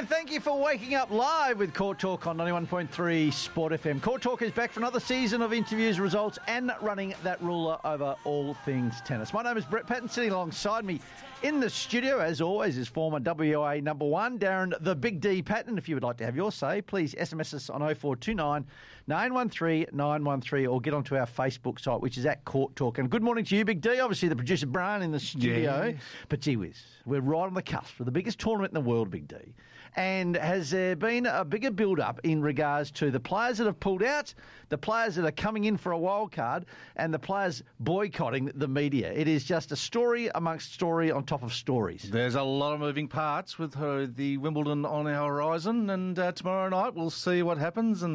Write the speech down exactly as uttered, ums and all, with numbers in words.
Thank you for waking up live with Court Talk on ninety-one point three Sport F M. Court Talk is back for another season of interviews, results, and running that ruler over all things tennis. My name is Brett Patton. Sitting alongside me in the studio, as always, is former W A number one, Darren the Big D Patton. If you would like to have your say, please S M S us on oh four two nine, nine one three, nine one three or get onto our Facebook site, which is at Court Talk. And good morning to you, Big D. Obviously, the producer, Brian, in the studio. Yes. But gee whiz, we're right on the cusp of the biggest tournament in the world, Big D. And has there been a bigger build-up in regards to the players that have pulled out, the players that are coming in for a wild card, and the players boycotting the media? It is just a story amongst story on top of stories. There's a lot of moving parts with her, the Wimbledon on our horizon, and uh, tomorrow night we'll see what happens. And